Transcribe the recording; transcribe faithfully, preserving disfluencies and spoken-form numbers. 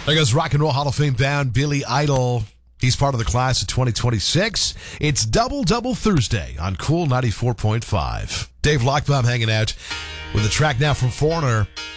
There goes Rock and Roll Hall of Fame bound Billy Idol. He's part of the class of twenty twenty-six. It's Double Double Thursday on Cool ninety-four point five. Dave Lockbaum hanging out with a track now from Foreigner.